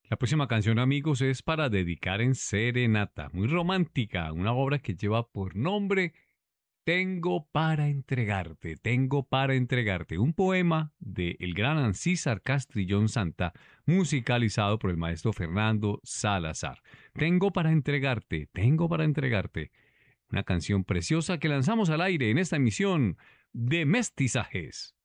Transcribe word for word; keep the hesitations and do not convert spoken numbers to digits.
La próxima canción, amigos, es para dedicar en serenata, muy romántica, una obra que lleva por nombre Tengo para entregarte, tengo para entregarte, un poema de el gran Ancísar Castrillón Santa, musicalizado por el maestro Fernando Salazar. Tengo para entregarte, tengo para entregarte, una canción preciosa que lanzamos al aire en esta emisión de Mestizajes.